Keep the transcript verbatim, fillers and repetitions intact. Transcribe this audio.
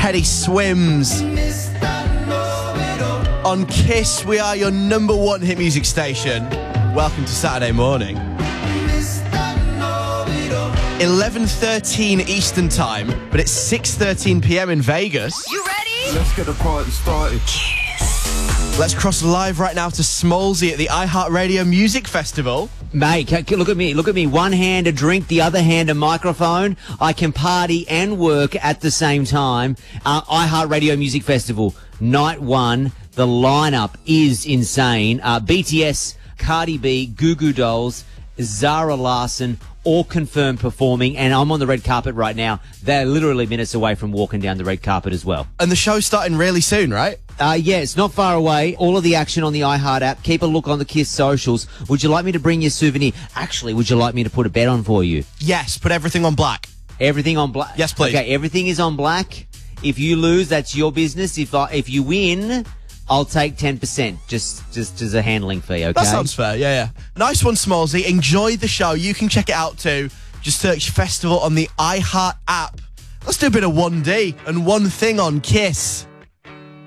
Teddy Swims. On Kiss, we are your number one hit music station. Welcome to Saturday morning. eleven thirteen Eastern Time, but it's six thirteen p m in Vegas. You ready? Let's get the party started. Let's cross live right now to Smolsey at the iHeartRadio Music Festival. Mate, c- c- look at me. Look at me. One hand a drink, the other hand a microphone. I can party and work at the same time. Uh, iHeartRadio Music Festival, night one. The lineup is insane. Uh, B T S, Cardi B, Goo Goo Dolls, Zara Larsson, all confirmed performing, and I'm on the red carpet right now. They're literally minutes away from walking down the red carpet as well. And the show's starting really soon, right? Uh, yeah, it's not far away. All of the action on the iHeart app. Keep a look on the Kiss socials. Would you like me to bring you a souvenir? Actually, would you like me to put a bet on for you? Yes, put everything on black. Everything on black? Yes, please. Okay, everything is on black. If you lose, that's your business. If I, if you win, I'll take ten percent, just just as a handling fee, okay? That sounds fair, yeah, yeah. Nice one, Smallsy. Enjoy the show. You can check it out too. Just search Festival on the iHeart app. Let's do a bit of one D and one thing on Kiss.